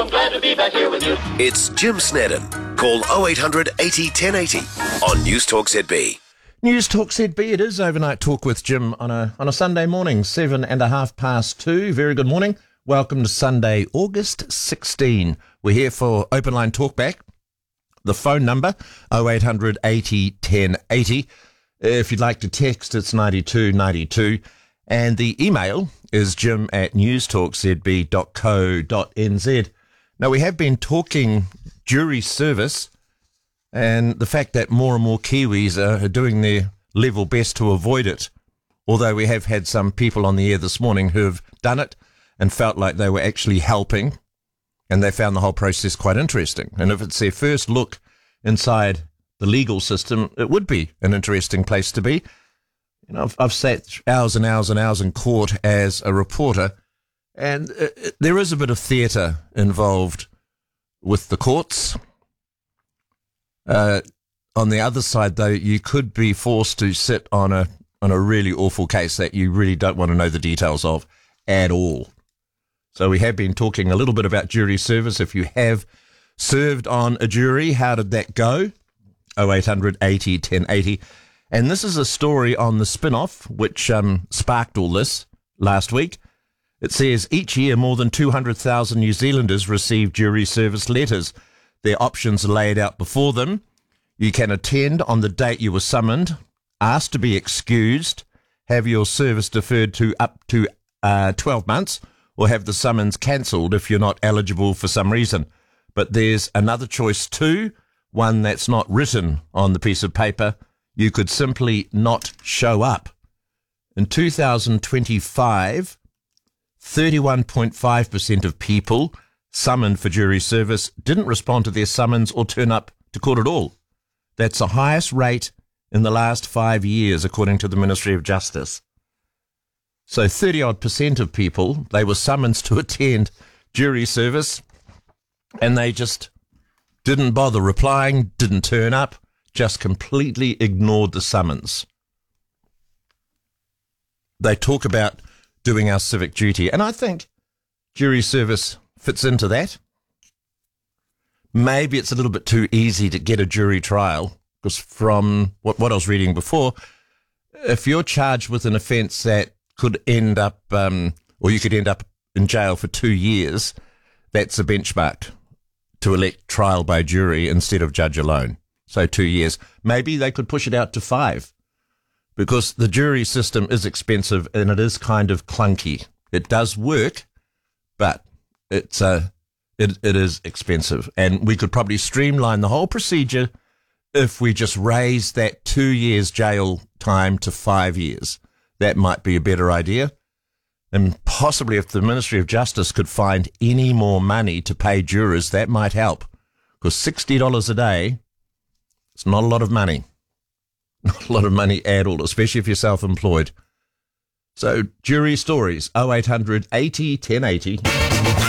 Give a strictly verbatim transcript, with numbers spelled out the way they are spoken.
I'm glad to be back here with you. It's Jim Snedden. Call oh eight hundred eighty ten eighty on News Talk Z B. News Talk Z B, it is Overnight Talk with Jim on a on a Sunday morning, seven and a half past two. Very good morning. Welcome to Sunday, August sixteenth. We're here for Open Line Talkback. The phone number, oh eight hundred eighty ten eighty. If you'd like to text, it's ninety-two ninety-two. And the email is jim at newstalkzb dot co dot n z. Now, we have been talking jury service and the fact that more and more Kiwis are doing their level best to avoid it, although we have had some people on the air this morning who have done it and felt like they were actually helping, and they found the whole process quite interesting. And if it's their first look inside the legal system, it would be an interesting place to be. You know, I've, I've sat hours and hours and hours in court as a reporter, and uh, there is a bit of theatre involved with the courts. Uh, on the other side, though, you could be forced to sit on a on a really awful case that you really don't want to know the details of at all. So we have been talking a little bit about jury service. If you have served on a jury, how did that go? oh eight hundred eighty ten eighty. And this is a story on the spin-off, which um, sparked all this last week. It says each year more than two hundred thousand New Zealanders receive jury service letters. Their options are laid out before them. You can attend on the date you were summoned, ask to be excused, have your service deferred to up to uh, twelve months, or have the summons cancelled if you're not eligible for some reason. But there's another choice too, one that's not written on the piece of paper. You could simply not show up. In two thousand twenty-five, thirty-one point five percent of people summoned for jury service didn't respond to their summons or turn up to court at all. That's the highest rate in the last five years, according to the Ministry of Justice. So thirty-odd percent of people, they were summoned to attend jury service, and they just didn't bother replying, didn't turn up, just completely ignored the summons. They talk about doing our civic duty, and I think jury service fits into that. Maybe it's a little bit too easy to get a jury trial, because from what, what I was reading before, if you're charged with an offence that could end up, um, or you could end up in jail for two years, that's a benchmark to elect trial by jury instead of judge alone. So two years. Maybe they could push it out to five, because the jury system is expensive and it is kind of clunky. It does work, but it's uh, it, it is expensive. And we could probably streamline the whole procedure if we just raise that two years jail time to five years. That might be a better idea. And possibly if the Ministry of Justice could find any more money to pay jurors, that might help. Because sixty dollars a day, it's not a lot of money. Not a lot of money at all, especially if you're self-employed. So, jury stories, oh eight hundred eighty ten eighty.